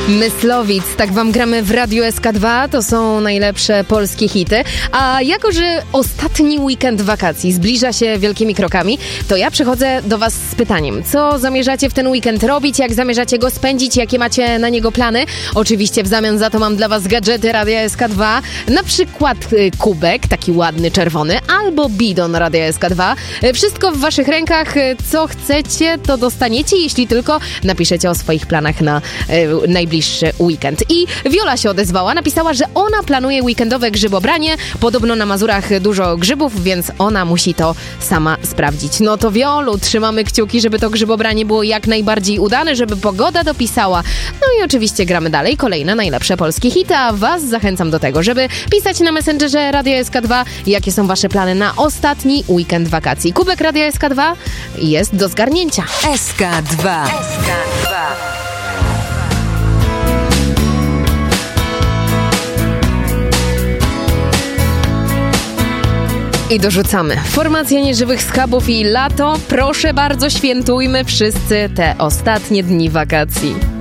Myslowic, tak wam gramy w Radiu SK2, to są najlepsze polskie hity. A jako, że ostatni weekend wakacji zbliża się wielkimi krokami, to ja przychodzę do was z pytaniem, co zamierzacie w ten weekend robić, jak zamierzacie go spędzić, jakie macie na niego plany. Oczywiście w zamian za to mam dla was gadżety Radia SK2, na przykład kubek, taki ładny, czerwony, albo bidon Radia SK2. Wszystko w waszych rękach, co chcecie, to dostaniecie, jeśli tylko napiszecie o swoich planach na najbliższy weekend. I Wiola się odezwała, napisała, że ona planuje weekendowe grzybobranie. Podobno na Mazurach dużo grzybów, więc ona musi to sama sprawdzić. No to Wiolu, trzymamy kciuki, żeby to grzybobranie było jak najbardziej udane, żeby pogoda dopisała. No i oczywiście gramy dalej. Kolejne najlepsze polskie hity, a was zachęcam do tego, żeby pisać na Messengerze Radio SK2, jakie są wasze plany na ostatni weekend wakacji. Kubek Radia SK2 jest do zgarnięcia. SK2. I dorzucamy. Formacja Nieżywych Schabów i lato. Proszę bardzo, świętujmy wszyscy te ostatnie dni wakacji.